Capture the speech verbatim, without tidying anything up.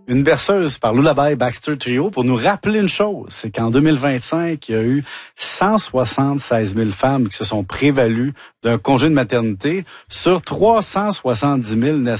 Une berceuse par Lullaby Baxter Trio pour nous rappeler une chose, c'est qu'en deux mille vingt-cinq, il y a eu cent soixante-seize mille femmes qui se sont prévalues d'un congé de maternité sur trois cent soixante-dix mille naissances.